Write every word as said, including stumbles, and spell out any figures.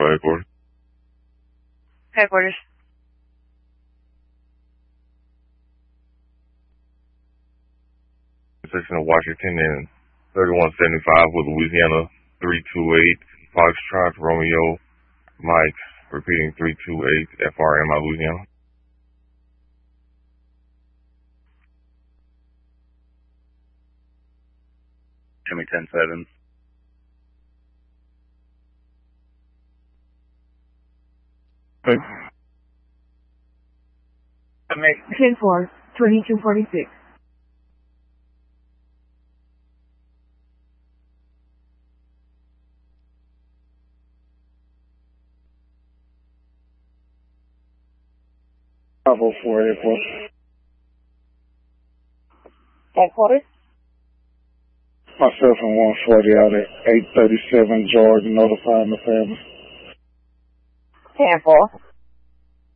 Headquarters. Headquarters. Section of Washington and thirty-one seventy-five with Louisiana three two eight, Foxtrot, Romeo, Mike, repeating three two eight, F R M I, Louisiana. Jimmy ten seven. Okay. ten four, twenty-two forty-six. five oh four Airport. Headquarters. Myself and one forty out at eight thirty-seven George, notifying the family. ten four.